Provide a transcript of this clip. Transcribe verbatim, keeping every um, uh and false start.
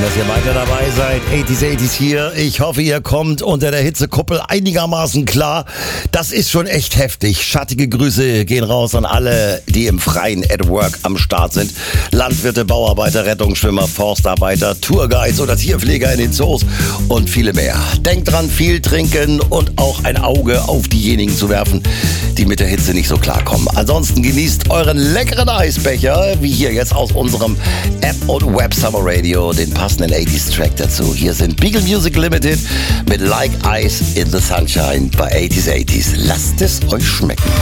dass ihr weiter dabei seid. achtziger, achtziger hier. Ich hoffe, ihr kommt unter der Hitzekuppel einigermaßen klar. Das ist schon echt heftig. Schattige Grüße gehen raus an alle, die im Freien at Work am Start sind. Landwirte, Bauarbeiter, Rettungsschwimmer, Forstarbeiter, Tourguides oder Tierpfleger in den Zoos und viele mehr. Denkt dran, viel trinken und auch ein Auge auf diejenigen zu werfen, die mit der Hitze nicht so klarkommen. Ansonsten genießt euren leckeren Eisbecher, wie hier jetzt aus unserem App und Web Summer Radio, den passenden achtziger Track dazu. Hier sind Beagle Music Limited mit Like Ice in the Sunshine bei achtziger, achtziger. Lasst es euch schmecken.